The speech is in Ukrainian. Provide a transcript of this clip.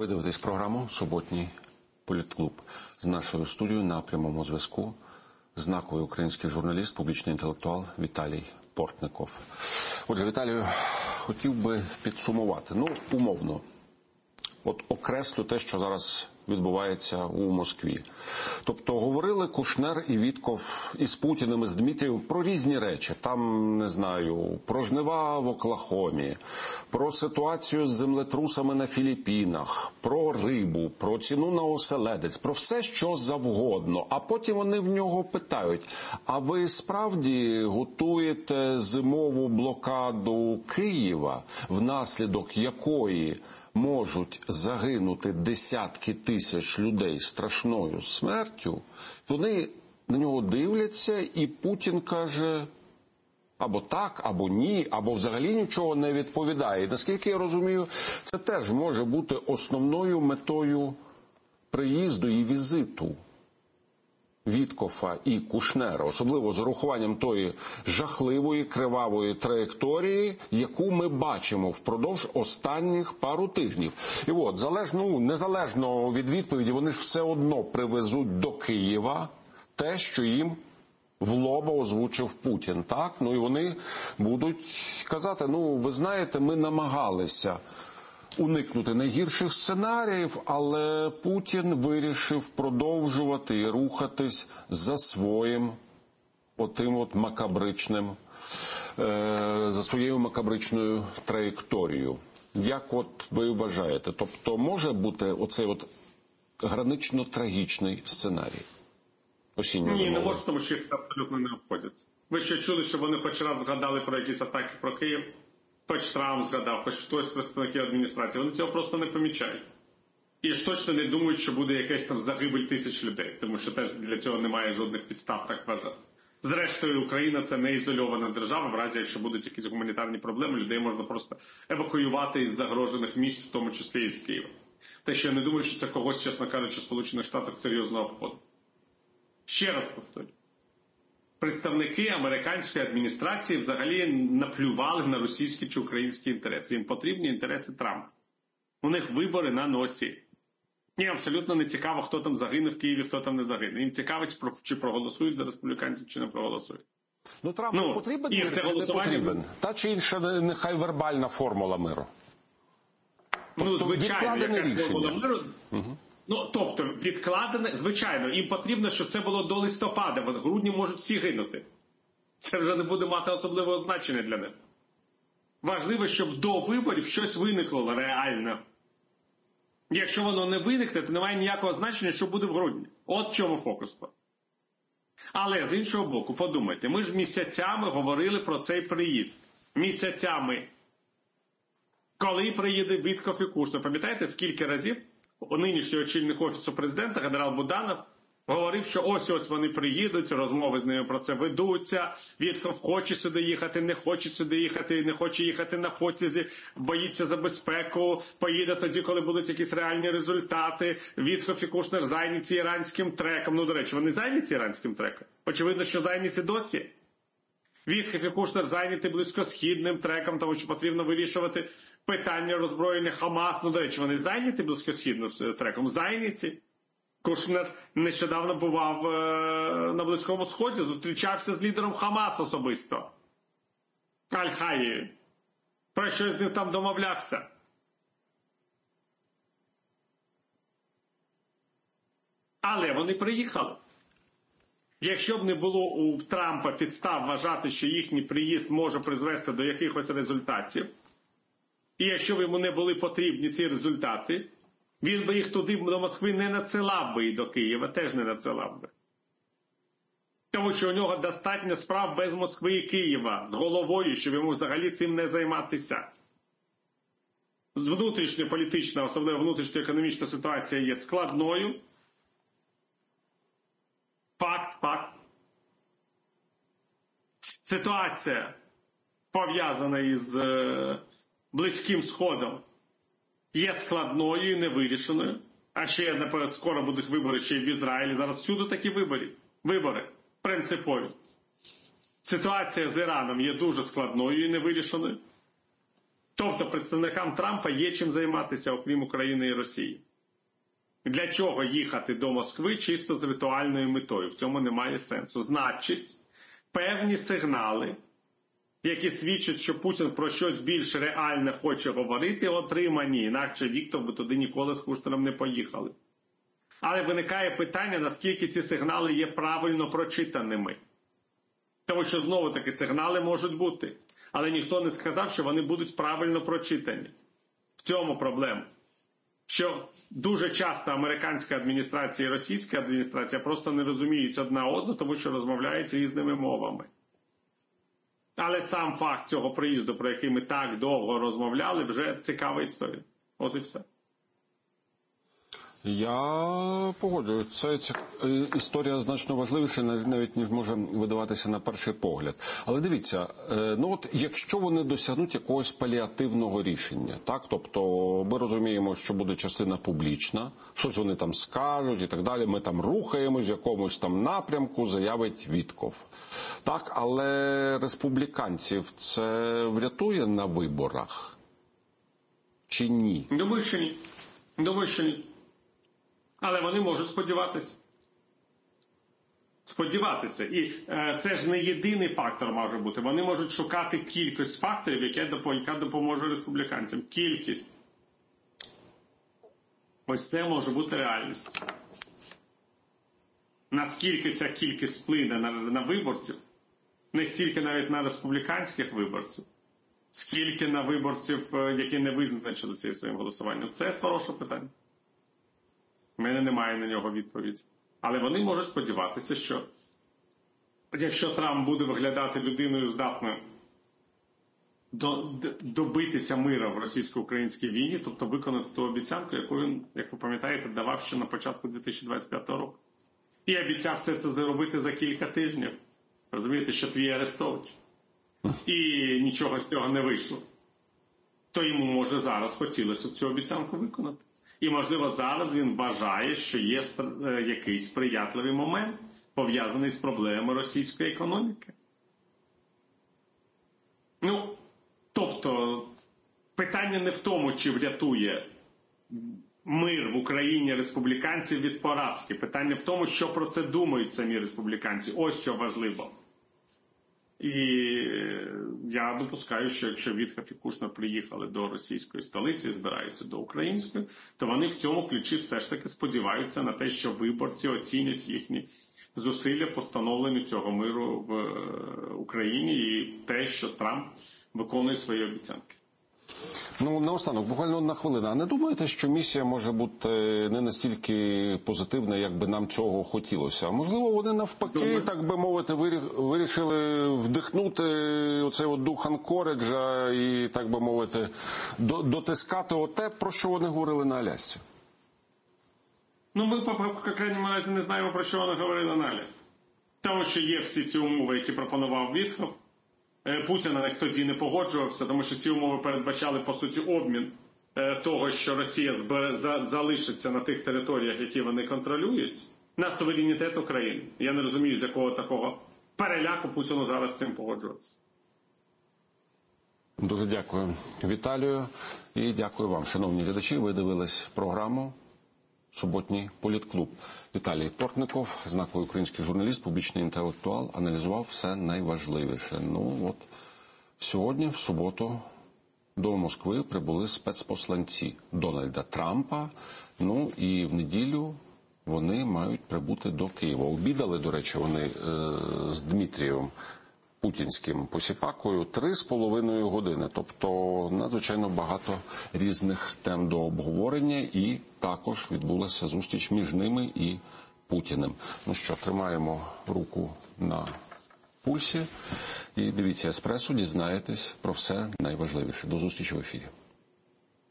Ви дивитесь програму «Суботній політклуб». З нашою студією на прямому зв'язку знаковий український журналіст, публічний інтелектуал Віталій Портников. Отже, Віталію, хотів би підсумувати, умовно, окреслю те, що зараз відбувається у Москві. Тобто говорили Кушнер і Вітков із Путіним, із Дмитрієм про різні речі. Там, не знаю, про жнива в Оклахомі, про ситуацію з землетрусами на Філіппінах, про рибу, про ціну на оселедець, про все, що завгодно. А потім вони в нього питають, а ви справді готуєте зимову блокаду Києва, внаслідок якої можуть загинути десятки тисяч людей страшною смертю? Вони на нього дивляться, і Путін каже або так, або ні, або взагалі нічого не відповідає. І, наскільки я розумію, це теж може бути основною метою приїзду і візиту Віткофа і Кушнера, особливо з урахуванням тої жахливої, кривавої траєкторії, яку ми бачимо впродовж останніх пару тижнів. І незалежно від відповіді, вони ж все одно привезуть до Києва те, що їм в лоба озвучив Путін, так? І вони будуть казати, ви знаєте, ми намагалися уникнути найгірших сценаріїв, але Путін вирішив продовжувати і рухатись за своїм за своєю макабричною траєкторією. Як ви вважаєте? Тобто може бути оцей гранично-трагічний сценарій? Ні, не може, тому що їх абсолютно не обходять. Ви ще чули, що вони хоч раз згадали про якісь атаки про Київ? Хоч Трамп згадав, хоч хтось з представників адміністрації. Вони цього просто не помічають. І ж точно не думають, що буде якась там загибель тисяч людей, тому що теж для цього немає жодних підстав так вважати. Зрештою, Україна – це не ізольована держава, в разі, якщо будуть якісь гуманітарні проблеми, людей можна просто евакуювати із загрожених місць, в тому числі і з Києва. Те, що я не думаю, що це когось, чесно кажучи, в Сполучених Штатах серйозно обходить. Ще раз повторю. Представники американської адміністрації взагалі наплювали на російські чи українські інтереси. Їм потрібні інтереси Трампа. У них вибори на носі. Їм абсолютно не цікаво, хто там загине в Києві, хто там не загине. Їм цікавить, чи проголосують за республіканців, чи не проголосують. Трампу потрібен мир, чи не потрібен? Та чи інша, нехай вербальна формула миру? Звичайно, якась формула миру. Тобто, відкладене, звичайно, їм потрібно, щоб це було до листопада, в грудні можуть всі гинути. Це вже не буде мати особливого значення для них. Важливо, щоб до виборів щось виникло реально. Якщо воно не виникне, то немає ніякого значення, що буде в грудні. От в чому фокус. Але, з іншого боку, подумайте, ми ж місяцями говорили про цей приїзд. Місяцями. Коли приїде Вітков і Кушнер, пам'ятаєте, скільки разів нинішній очільник Офісу президента, генерал Буданов, говорив, що ось вони приїдуть, розмови з ними про це ведуться, Вітков хоче сюди їхати, не хоче сюди їхати, не хоче їхати на потязі, боїться за безпеку, поїде тоді, коли будуть якісь реальні результати. Вітков і Кушнер зайняті іранським треком. До речі, вони зайняті іранським треком? Очевидно, що зайняті досі. Вітков і Кушнер зайняті близькосхідним треком, тому що потрібно вирішувати питання роззброєння Хамас. До речі, вони зайняті близькосхідним треком? Зайняті. Кушнер нещодавно бував на Близькому Сході, зустрічався з лідером Хамас особисто. Аль-Хаєю. Про що з ним там домовлявся? Але вони приїхали. Якщо б не було у Трампа підстав вважати, що їхній приїзд може призвести до якихось результатів, і якщо б йому не були потрібні ці результати, він би їх туди до Москви не надсилав би і до Києва теж не надсилав би. Тому що у нього достатньо справ без Москви і Києва з головою, щоб йому взагалі цим не займатися. Внутрішньополітична, особливо внутрішньоекономічна ситуація є складною. Факт. Ситуація, пов'язана із Близьким Сходом, є складною і невирішеною. А ще скоро будуть вибори ще й в Ізраїлі. Зараз всюди такі вибори принципові. Ситуація з Іраном є дуже складною і невирішеною. Тобто представникам Трампа є чим займатися, окрім України і Росії. Для чого їхати до Москви чисто з ритуальною метою? В цьому немає сенсу. Значить, певні сигнали, які свідчать, що Путін про щось більш реальне хоче говорити, отримані. Інакше Віктор би туди ніколи з Кушнером не поїхали. Але виникає питання, наскільки ці сигнали є правильно прочитаними. Тому що, знову-таки, сигнали можуть бути. Але ніхто не сказав, що вони будуть правильно прочитані. В цьому проблема. Що дуже часто американська адміністрація і російська адміністрація просто не розуміють одна одну, тому що розмовляють різними мовами. Але сам факт цього приїзду, про який ми так довго розмовляли, вже цікава історія. От і все. Я погоджуюсь. Це історія значно важливіша, навіть ніж може видаватися на перший погляд. Але дивіться, якщо вони досягнуть якогось паліативного рішення, так, тобто ми розуміємо, що буде частина публічна, щось вони там скажуть і так далі, ми там рухаємось в якомусь там напрямку, заявить Вітков. Так, але республіканців це врятує на виборах? Чи ні? Думаю, що ні. Думаю, що ні. Але вони можуть сподіватися. Сподіватися. І це ж не єдиний фактор може бути. Вони можуть шукати кількість факторів, яка допоможе республіканцям. Кількість. Ось це може бути реальністю. Наскільки ця кількість вплине на виборців, не стільки навіть на республіканських виборців, скільки на виборців, які не визначилися своїм голосуванням. Це хороше питання. У мене немає на нього відповіді. Але вони можуть сподіватися, що якщо Трамп буде виглядати людиною здатною добитися миру в російсько-українській війні, тобто виконати ту обіцянку, яку він, як ви пам'ятаєте, давав ще на початку 2025 року. І обіцяв все це зробити за кілька тижнів. Розумієте, що твій Арестович. І нічого з цього не вийшло. То йому, може, зараз хотілося цю обіцянку виконати. І, можливо, зараз він вважає, що є якийсь сприятливий момент, пов'язаний з проблемами російської економіки. Тобто, питання не в тому, чи врятує мир в Україні республіканців від поразки. Питання в тому, що про це думають самі республіканці. Ось що важливо. І я допускаю, що якщо Вітков і Кушнер приїхали до російської столиці і збираються до української, то вони в цьому ключі все ж таки сподіваються на те, що виборці оцінять їхні зусилля по встановленню цього миру в Україні і те, що Трамп виконує свої обіцянки. Наостанок, буквально одна хвилина. А не думаєте, що місія може бути не настільки позитивна, як би нам цього хотілося? А можливо, вони навпаки, так би мовити, вирішили вдихнути оцей дух Анкориджа і, так би мовити, дотискати те, про що вони говорили на Алясці? Ми, по крайньому разі, не знаємо, про що вони говорили на Алясці. Тому що є всі ці умови, які пропонував Вітков. Путін на них тоді не погоджувався, тому що ці умови передбачали, по суті, обмін того, що Росія залишиться на тих територіях, які вони контролюють, на суверенітет України. Я не розумію, з якого такого переляку Путіну зараз з цим погоджуватися. Дуже дякую Віталію і дякую вам, шановні глядачі. Ви дивились програму «Суботній політклуб». Віталій Портников, знаковий український журналіст, публічний інтелектуал, аналізував все найважливіше. Сьогодні, в суботу, до Москви прибули спецпосланці Дональда Трампа. І в неділю вони мають прибути до Києва. Обідали, до речі, вони з Дмитрієм путінським посіпакою 3,5 години. Тобто надзвичайно багато різних тем до обговорення, і також відбулася зустріч між ними і Путіним. Тримаємо руку на пульсі і дивіться «Еспресо», дізнаєтесь про все найважливіше. До зустрічі в ефірі.